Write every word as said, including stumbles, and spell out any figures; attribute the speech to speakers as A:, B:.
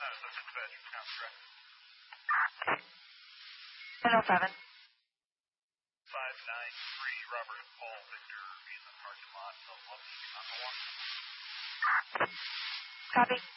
A: Uh, subject to badge count, correct?
B: ten oh seven.
A: five nine three, Robert and Paul Victor in the parking lot of Lucky Aqua.
B: Copy.